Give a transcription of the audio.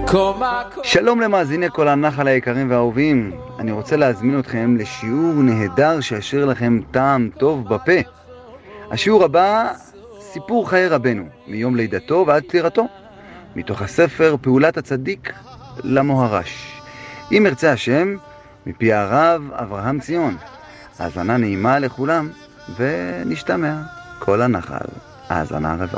שלום למאזיני כל הנחל היקרים והאהובים. אני רוצה להזמין אתכם לשיעור נהדר שישאיר לכם טעם טוב בפה. השיעור הבא, סיפור חיי רבנו, מיום לידתו ועד פטירתו, מתוך הספר פעולת הצדיק למוהר"ש. אם ירצה השם, מפי הרב אברהם ציון. האזנה נעימה לכולם, ונשתמע כל הנחל. האזנה רבה.